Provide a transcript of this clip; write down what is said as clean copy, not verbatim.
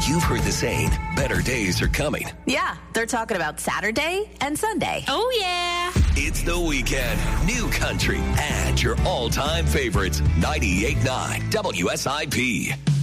You've heard the saying, better days are coming. Yeah, they're talking about Saturday and Sunday. Oh, yeah. It's the weekend. New country and your all-time favorites. 98.9 WSIP.